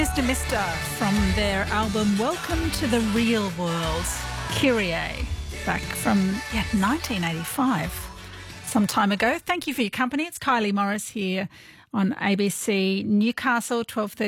Mr. Mister from their album Welcome to the Real World, Kyrie, back from 1985, some time ago. Thank you for your company. It's Kylie Morris here on ABC Newcastle, 12:30.